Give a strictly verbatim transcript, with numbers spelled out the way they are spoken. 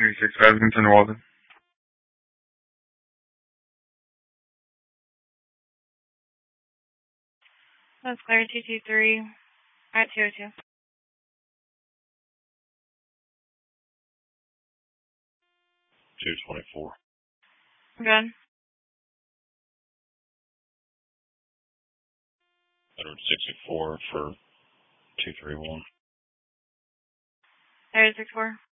thirty-six Basington, Walden. That's Claire, two two three, at two oh two. two twenty-four. Good. Edward sixty-four for two three one. Edward sixty-four.